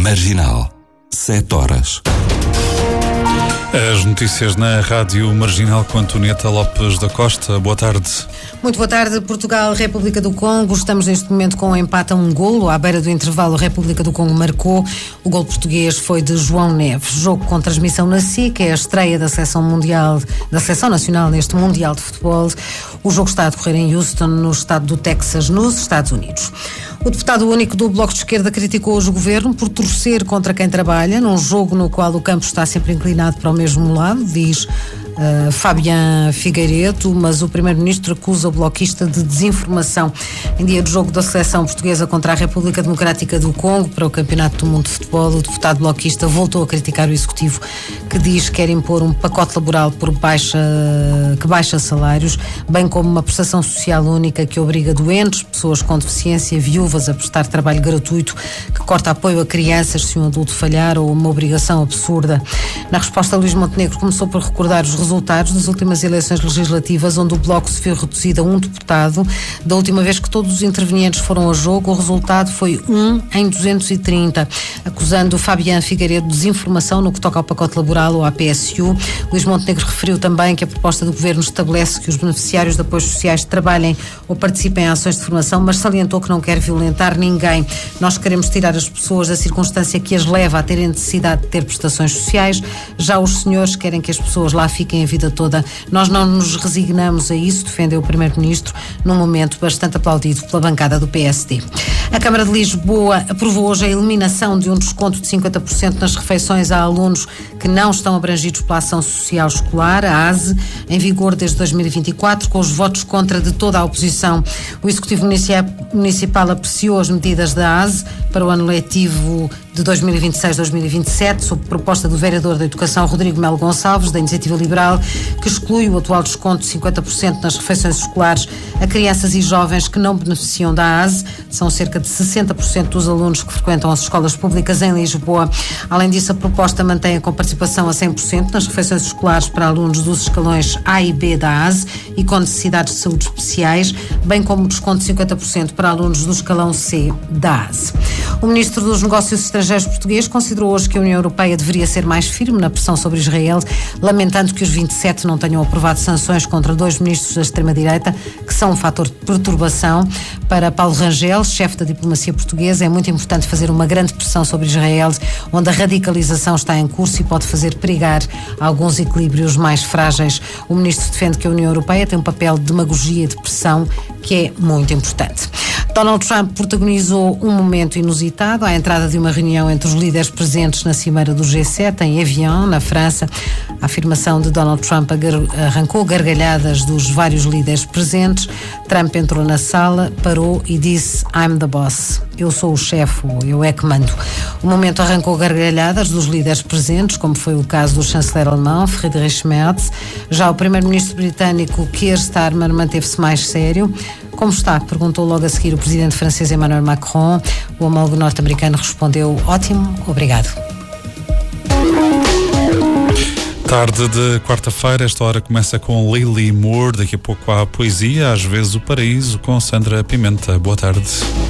Marginal, 7 horas. As notícias na Rádio Marginal com Antonieta Lopes da Costa. Boa tarde. Muito boa tarde. Portugal, República do Congo. Estamos neste momento com um empate a 1-golo. À beira do intervalo, a República do Congo marcou. O golo português foi de João Neves. Jogo com transmissão na SIC, é a estreia da seleção nacional neste Mundial de Futebol. O jogo está a decorrer em Houston, no estado do Texas, nos Estados Unidos. O deputado único do Bloco de Esquerda criticou hoje o governo por torcer contra quem trabalha, num jogo no qual o campo está sempre inclinado para o mesmo lado, diz Fabián Figueiredo, mas o primeiro-ministro acusa o bloquista de desinformação. Em dia do jogo da seleção portuguesa contra a República Democrática do Congo para o Campeonato do Mundo de Futebol, o deputado bloquista voltou a criticar o executivo, que diz que quer impor um pacote laboral que baixa salários, bem como uma prestação social única que obriga doentes, pessoas com deficiência, viúvas a prestar trabalho gratuito, que corta apoio a crianças se um adulto falhar, ou uma obrigação absurda. Na resposta, Luís Montenegro começou por recordar os resultados das últimas eleições legislativas, onde o Bloco se viu reduzido a um deputado. Da última vez que todos os intervenientes foram a jogo, o resultado foi 1 em 230, acusando Fabián Figueiredo de desinformação no que toca ao pacote laboral ou à PSU. Luís Montenegro referiu também que a proposta do governo estabelece que os beneficiários de apoios sociais trabalhem ou participem em ações de formação, mas salientou que não quer violentar ninguém. Nós queremos tirar as pessoas da circunstância que as leva a terem necessidade de ter prestações sociais. Já os senhores querem que as pessoas lá fiquem a vida toda. Nós não nos resignamos a isso, defendeu o Primeiro-Ministro, num momento bastante aplaudido pela bancada do PSD. A Câmara de Lisboa aprovou hoje a eliminação de um desconto de 50% nas refeições a alunos que não estão abrangidos pela Ação Social Escolar, a ASE, em vigor desde 2024, com os votos contra de toda a oposição. O Executivo Municipal apreciou as medidas da ASE para o ano letivo de 2026-2027, sob proposta do vereador da Educação Rodrigo Melo Gonçalves, da Iniciativa Liberal, que exclui o atual desconto de 50% nas refeições escolares a crianças e jovens que não beneficiam da ASE. São cerca de 60% dos alunos que frequentam as escolas públicas em Lisboa. Além disso, a proposta mantém a comparticipação a 100% nas refeições escolares para alunos dos escalões A e B da ASE e com necessidades de saúde especiais, bem como desconto de 50% para alunos do escalão C da ASE. O Ministro dos Negócios Estrangeiros português considerou hoje que a União Europeia deveria ser mais firme na pressão sobre Israel, lamentando que os 27 não tenham aprovado sanções contra 2 ministros da extrema-direita, que são um fator de perturbação. Para Paulo Rangel, chefe da diplomacia portuguesa, é muito importante fazer uma grande pressão sobre Israel, onde a radicalização está em curso e pode fazer perigar alguns equilíbrios mais frágeis. O ministro defende que a União Europeia tem um papel de demagogia e de pressão que é muito importante. Donald Trump protagonizou um momento inusitado à entrada de uma reunião entre os líderes presentes na cimeira do G7 em Evian, na França. A afirmação de Donald Trump arrancou gargalhadas dos vários líderes presentes. Trump entrou na sala, parou e disse: "I'm the boss." Eu sou o chefe, eu é que mando. O momento arrancou gargalhadas dos líderes presentes, como foi o caso do chanceler alemão, Friedrich Merz. Já o primeiro-ministro britânico, Keir Starmer, manteve-se mais sério. Como está? Perguntou logo a seguir o presidente francês Emmanuel Macron. O homólogo norte-americano respondeu: "Ótimo, obrigado." Tarde de quarta-feira, esta hora começa com Lily Moore, daqui a pouco há a poesia, às vezes o paraíso, com Sandra Pimenta. Boa tarde.